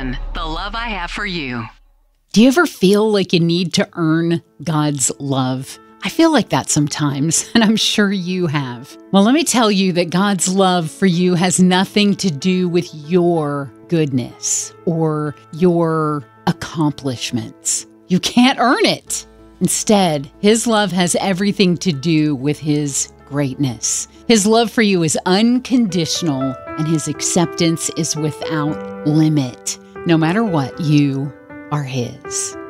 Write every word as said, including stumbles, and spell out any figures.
Station, the love I have for you. Do you ever feel like you need to earn God's love? I feel like that sometimes, and I'm sure you have. Well, let me tell you that God's love for you has nothing to do with your goodness or your accomplishments. You can't earn it. Instead, His love has everything to do with His greatness. His love for you is unconditional, and His acceptance is without limit. No matter what, you are His.